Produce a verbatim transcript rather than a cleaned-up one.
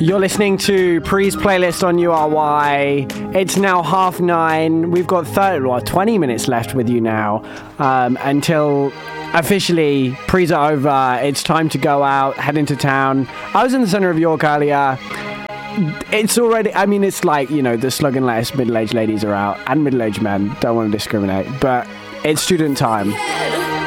You're listening to Pre's playlist on U R Y. It's now half nine. We've got thirty, well, twenty minutes left with you now um, until officially Pre's are over. It's time to go out, head into town. I was in the centre of York earlier. It's already, I mean, it's like, you know, the slug and lettuce middle-aged ladies are out, and middle-aged men, don't want to discriminate, but it's student time.